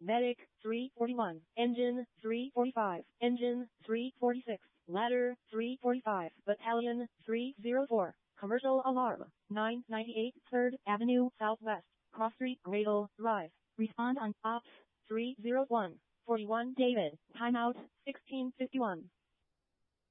Medic 341, Engine 345, Engine 346, Ladder 345, Battalion 304, Commercial Alarm 998 3rd Avenue Southwest, Cross Street, Gradle Drive. Respond on Ops 301, 41 David, timeout 1651.